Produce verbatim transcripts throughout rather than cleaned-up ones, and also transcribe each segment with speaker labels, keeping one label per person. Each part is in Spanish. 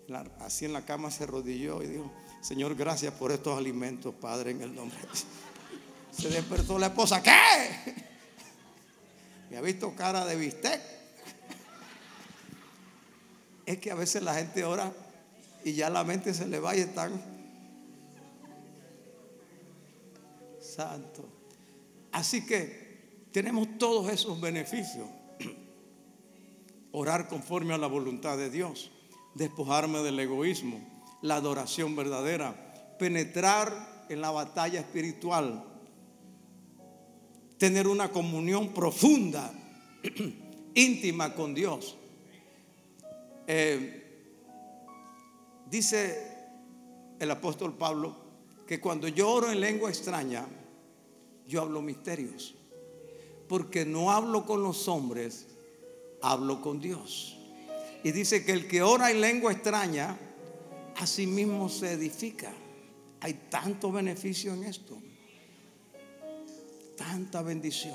Speaker 1: así en la cama se arrodilló y dijo: Señor, gracias por estos alimentos, Padre, en el nombre de Jesús. Se despertó la esposa: ¿qué? Me ha visto cara de bistec. Es que a veces la gente ora y ya la mente se le va y están santo. Así que tenemos todos esos beneficios. Orar conforme a la voluntad de Dios, despojarme del egoísmo, la adoración verdadera, penetrar en la batalla espiritual, tener una comunión profunda, íntima con Dios. Eh, dice el apóstol Pablo que cuando yo oro en lengua extraña, yo hablo misterios, porque no hablo con los hombres, hablo con Dios. Y dice que el que ora en lengua extraña, a sí mismo se edifica. Hay tanto beneficio en esto, tanta bendición.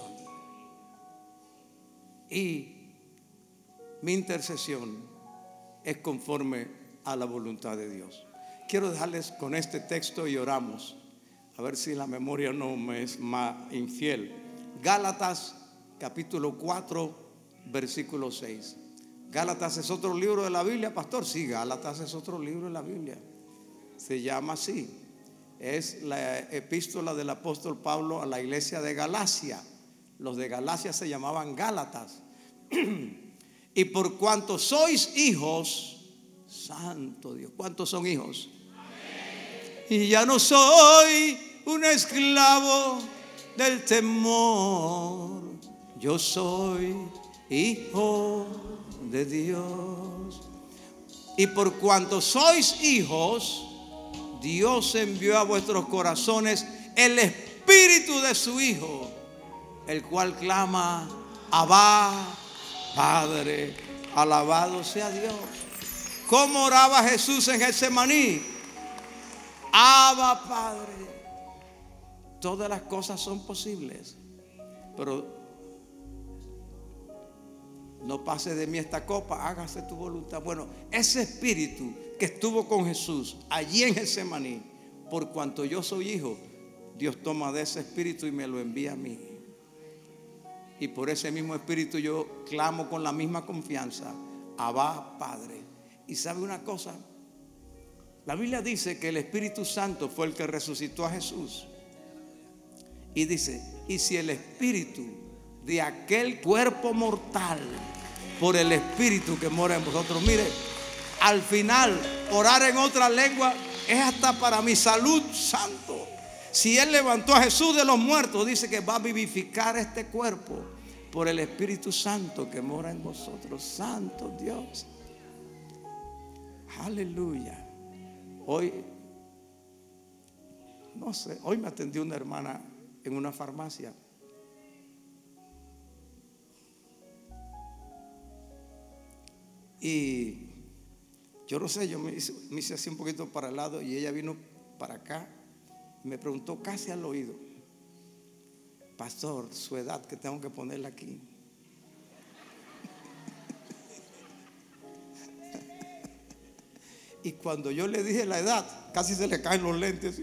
Speaker 1: Y mi intercesión es conforme a la voluntad de Dios. Quiero dejarles con este texto y oramos, a ver si la memoria no me es más infiel. Gálatas capítulo cuatro, versículo seis. Gálatas es otro libro de la Biblia, pastor. Sí, Gálatas es otro libro de la Biblia. Se llama así. Es la epístola del apóstol Pablo a la iglesia de Galacia. Los de Galacia se llamaban Gálatas. Y por cuanto sois hijos, santo Dios, ¿cuántos son hijos? Amén. Y ya no soy un esclavo del temor, yo soy hijo de Dios. Y por cuanto sois hijos, Dios envió a vuestros corazones el espíritu de su Hijo, el cual clama: Abba, Padre. Alabado sea Dios. ¿Cómo oraba Jesús en Getsemaní? Abba, Padre. Todas las cosas son posibles, pero no pase de mí esta copa, hágase tu voluntad. Bueno, ese espíritu que estuvo con Jesús allí en Getsemaní, por cuanto yo soy hijo, Dios toma de ese espíritu y me lo envía a mí. Y por ese mismo espíritu yo clamo con la misma confianza: Abba, Padre. Y sabe una cosa, la Biblia dice que el Espíritu Santo fue el que resucitó a Jesús. Y dice: y si el espíritu de aquel cuerpo mortal, por el espíritu que mora en vosotros. Mire, al final orar en otra lengua es hasta para mi salud, santo. Si Él levantó a Jesús de los muertos, dice que va a vivificar este cuerpo por el Espíritu Santo que mora en vosotros. Santo Dios, aleluya. Hoy, no sé, hoy me atendió una hermana en una farmacia. Y yo no sé, yo me hice, me hice así un poquito para el lado y ella vino para acá y me preguntó casi al oído: pastor, su edad, que tengo que ponerla aquí. Y cuando yo le dije la edad, casi se le caen los lentes.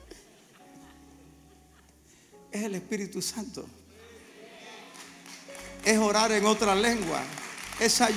Speaker 1: Es el Espíritu Santo. Es orar en otra lengua. Es ayudar.